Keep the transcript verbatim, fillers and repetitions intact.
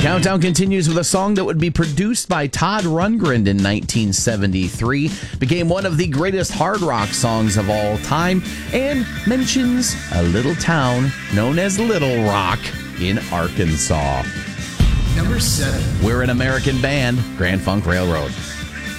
Countdown continues with a song that would be produced by Todd Rundgren in nineteen seventy-three, became one of the greatest hard rock songs of all time, and mentions a little town known as Little Rock in Arkansas. Number seven. We're an American band, Grand Funk Railroad.